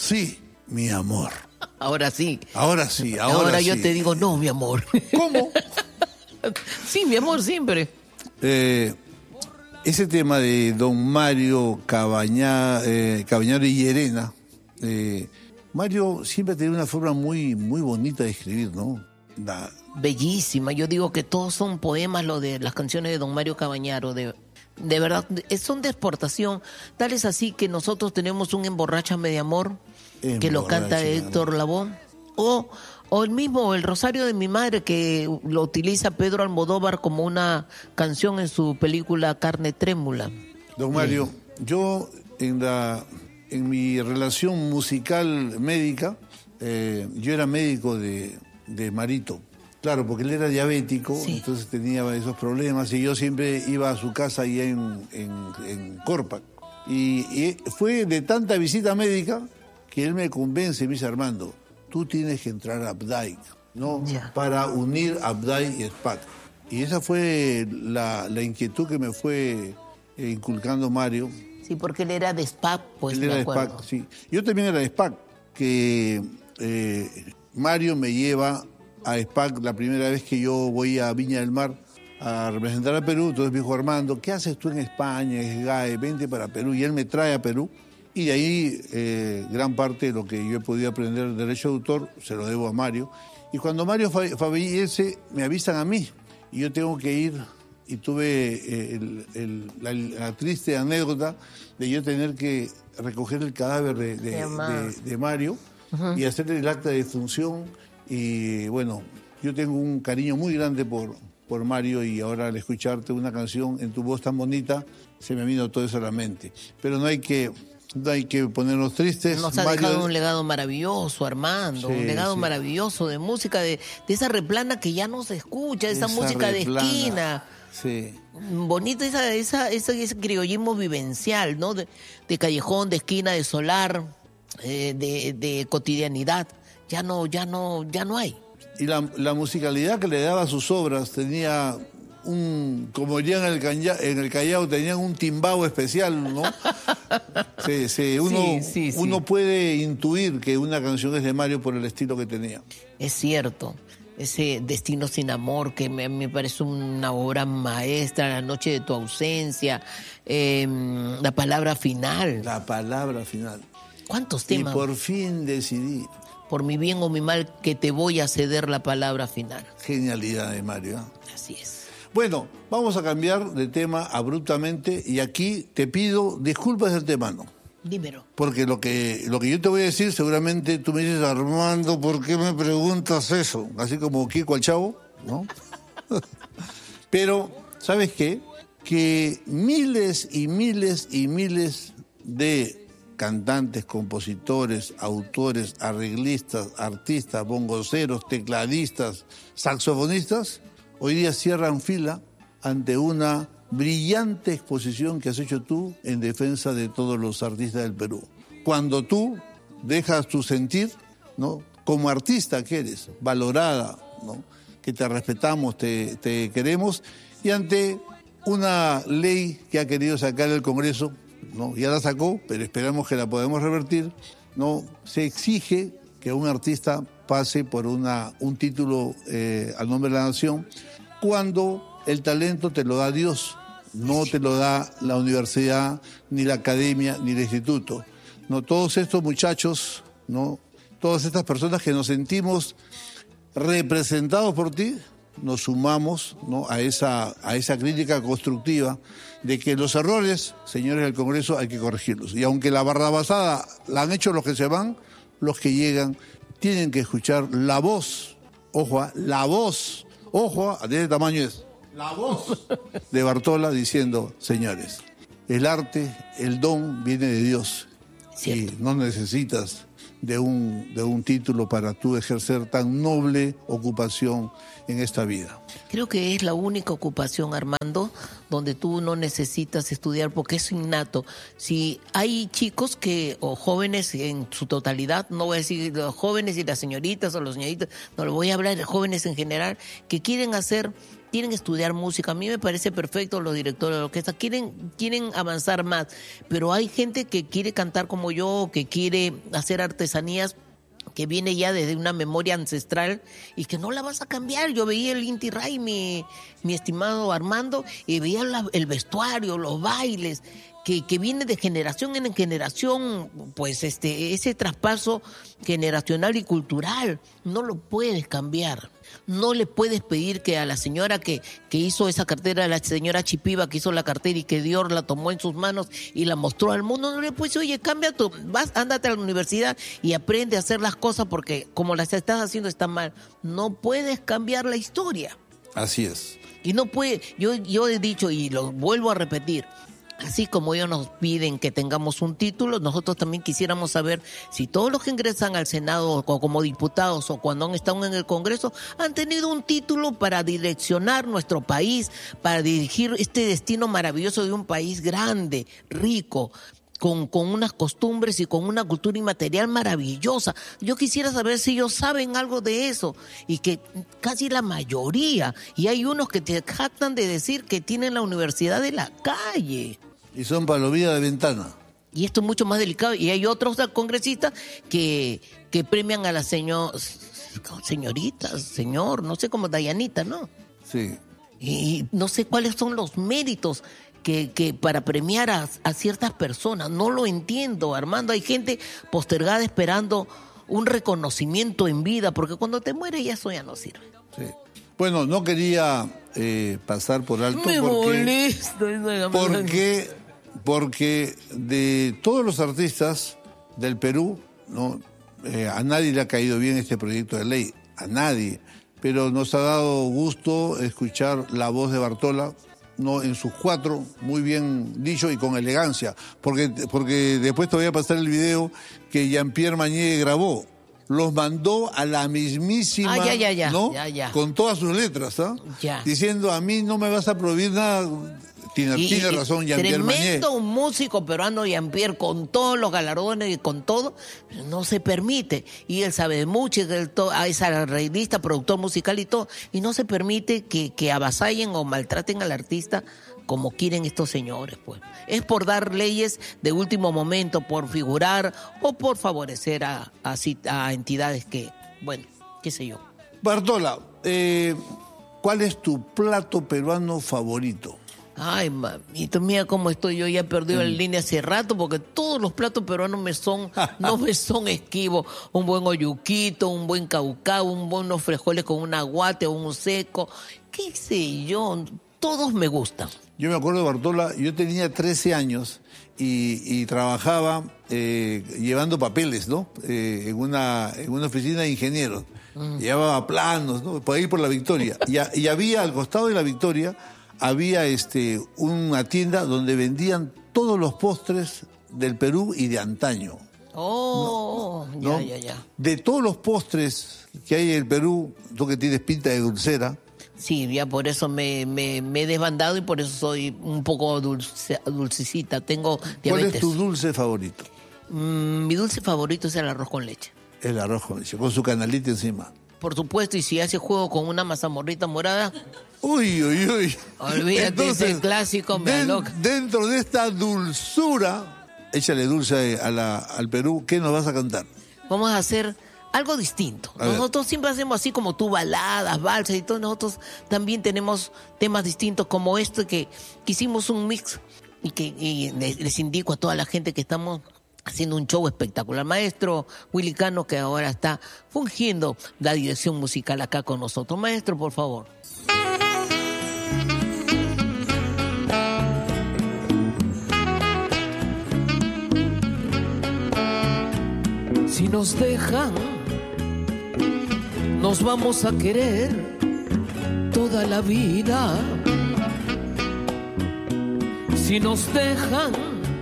Sí, mi amor. Ahora sí. Ahora sí, Ahora sí. yo te digo, no, mi amor. ¿Cómo? Sí, mi amor, siempre. Ese tema de don Mario Cabañaro y Llerena, Mario siempre tenía una forma muy, muy bonita de escribir, ¿no? Bellísima. Yo digo que todos son poemas, lo de las canciones de don Mario Cabañaro, de verdad, son de exportación. Tal es así que nosotros tenemos un Emborráchame de amor, que lo canta Héctor Lavoe, o el mismo El Rosario de mi madre, que lo utiliza Pedro Almodóvar como una canción en su película Carne Trémula. Don Mario, yo en mi relación musical médica, yo era médico de Marito. Claro, porque él era diabético, sí. Entonces tenía esos problemas y yo siempre iba a su casa allá en Corpac. Y fue de tanta visita médica que él me convence y me dice, Armando, tú tienes que entrar a ABDAI, ¿no? Para unir ABDAI y SPAC. Y esa fue la inquietud que me fue inculcando Mario. Sí, porque él era de SPAC, pues él era de SPAC, sí. Yo también era de SPAC, que Mario me lleva a SPAC la primera vez que yo voy a Viña del Mar a representar a Perú. Entonces me dijo, Armando, ¿qué haces tú en España? Es GAE, vente para Perú. Y él me trae a Perú. Y de ahí gran parte de lo que yo he podido aprender de derecho de autor se lo debo a Mario. Y cuando Mario fallece, me avisan a mí. Y yo tengo que ir. Y tuve la triste anécdota de yo tener que recoger el cadáver de Mario y hacerle el acta de defunción. Y bueno, yo tengo un cariño muy grande por Mario, y ahora al escucharte una canción en tu voz tan bonita, se me vino todo eso a la mente. Pero no hay que ponernos tristes. Nos ha dejado un legado maravilloso, Armando, sí, un legado maravilloso de música, de esa replana que ya no se escucha, esa música replana, de esquina. Sí. Bonito ese criollismo vivencial, ¿no? De callejón, de esquina, de solar, de cotidianidad. Ya no hay. Y la musicalidad que le daba a sus obras tenía como dirían en el Callao, tenían un timbao especial, ¿no? Uno puede intuir que una canción es de Mario por el estilo que tenía. Es cierto. Ese Destino sin amor, que me parece una obra maestra, La noche de tu ausencia, La palabra final. La palabra final. ¿Cuántos temas? Y por fin decidí. Por mi bien o mi mal, que te voy a ceder la palabra final. Genialidad de Mario, ¿eh? Así es. Bueno, vamos a cambiar de tema abruptamente y aquí te pido disculpas de antemano. Dímelo. Porque lo que yo te voy a decir, seguramente tú me dices, Armando, ¿por qué me preguntas eso? Así como Kiko al Chavo, ¿no? Pero, ¿sabes qué? Que miles y miles y miles de cantantes, compositores, autores, arreglistas, artistas, bongoceros, tecladistas, saxofonistas, hoy día cierran fila ante una brillante exposición que has hecho tú en defensa de todos los artistas del Perú. Cuando tú dejas tu sentir, ¿no? Como artista que eres, valorada, ¿no? Que te respetamos, te queremos, y ante una ley que ha querido sacar el Congreso, ¿no? Ya la sacó, pero esperamos que la podamos revertir, ¿no? Se exige que un artista pase por un título al nombre de la nación cuando el talento te lo da Dios, no te lo da la universidad, ni la academia, ni el instituto. No, todos estos muchachos, ¿no? Todas estas personas que nos sentimos representados por ti, nos sumamos, ¿no? a esa crítica constructiva de que los errores, señores del Congreso, hay que corregirlos. Y aunque la barrabasada la han hecho los que se van, los que llegan tienen que escuchar la voz, la voz, de este tamaño es, la voz de Bartola diciendo, señores, el arte, el don viene de Dios. Cierto. Y no necesitas de un título para tú ejercer tan noble ocupación en esta vida. Creo que es la única ocupación, Armando, donde tú no necesitas estudiar porque es innato. Si hay chicos o jóvenes en su totalidad, no voy a decir los jóvenes y las señoritas o los señoritas, no lo voy a hablar de jóvenes en general, que quieren hacer tienen que estudiar música. A mí me parece perfecto los directores de orquesta, quieren avanzar más, pero hay gente que quiere cantar como yo, que quiere hacer artesanías que viene ya desde una memoria ancestral y que no la vas a cambiar. Yo veía el Inti Ray, mi estimado Armando, y veía el vestuario, los bailes, que viene de generación en generación, pues ese traspaso generacional y cultural no lo puedes cambiar. No le puedes pedir que a la señora que hizo esa cartera, la señora Chipiva que hizo la cartera y que Dior la tomó en sus manos y la mostró al mundo, no le puedes decir, oye, cambia ándate a la universidad y aprende a hacer las cosas porque como las estás haciendo está mal. No puedes cambiar la historia. Así es. Y no puede, yo he dicho y lo vuelvo a repetir, así como ellos nos piden que tengamos un título, nosotros también quisiéramos saber si todos los que ingresan al Senado como diputados o cuando han estado en el Congreso han tenido un título para direccionar nuestro país, para dirigir este destino maravilloso de un país grande, rico, con unas costumbres y con una cultura inmaterial maravillosa. Yo quisiera saber si ellos saben algo de eso y que casi la mayoría, y hay unos que te jactan de decir que tienen la universidad de la calle. Y son palomillas de ventana. Y esto es mucho más delicado. Y hay otros congresistas que premian a las señoritas, señor, no sé, como Dayanita, ¿no? Sí. Y no sé cuáles son los méritos que para premiar a ciertas personas. No lo entiendo, Armando. Hay gente postergada esperando un reconocimiento en vida, porque cuando te mueres ya eso ya no sirve. Sí. Bueno, no quería pasar por alto porque de todos los artistas del Perú, ¿no? A nadie le ha caído bien este proyecto de ley, a nadie, pero nos ha dado gusto escuchar la voz de Bartola, no, en sus cuatro, muy bien dicho y con elegancia, porque después te voy a pasar el video que Jean-Pierre Mañé grabó. Los mandó a la mismísima, ¿no? Ya. Con todas sus letras, ¿ah? Ya. Diciendo, a mí no me vas a prohibir nada. Tiene razón Jean-Pierre Mañé. Tremendo músico peruano Jean-Pierre, con todos los galardones y con todo, no se permite. Y él sabe de mucho, es arreglista, productor musical y todo, y no se permite que avasallen o maltraten al artista como quieren estos señores, pues. Es por dar leyes de último momento, por figurar o por favorecer a entidades que, bueno, qué sé yo. Bartola, ¿cuál es tu plato peruano favorito? Ay, mamito, mira cómo estoy yo, ya he perdido la línea hace rato, porque todos los platos peruanos no me son esquivos. Un buen oyuquito, un buen caucao, unos frijoles con un aguate o un seco, qué sé yo, todos me gustan. Yo me acuerdo de Bartola, yo tenía 13 años y trabajaba llevando papeles, ¿no? En una oficina de ingenieros. Llevaba planos, ¿no? Por ahí por la Victoria. Y había, al costado de la Victoria, había una tienda donde vendían todos los postres del Perú y de antaño. Oh, ¿no? Ya. De todos los postres que hay en el Perú, tú que tienes pinta de dulcera. Sí, ya por eso me he desbandado y por eso soy un poco dulcecita. Tengo diabetes. ¿Cuál es tu dulce favorito? Mi dulce favorito es el arroz con leche. El arroz con leche, con su canalita encima. Por supuesto, y si hace juego con una mazamorrita morada. Uy. Olvídate, entonces, ese clásico me aloca. Dentro de esta dulzura, échale dulce al Perú, ¿qué nos vas a cantar? Vamos a hacer algo distinto. Nosotros siempre hacemos así como tú, baladas, valsas y todo. Nosotros también tenemos temas distintos como este que hicimos un mix y les indico a toda la gente que estamos haciendo un show espectacular. Maestro Willy Cano, que ahora está fungiendo la dirección musical acá con nosotros. Maestro, por favor. Si nos dejan, nos vamos a querer toda la vida. Si nos dejan,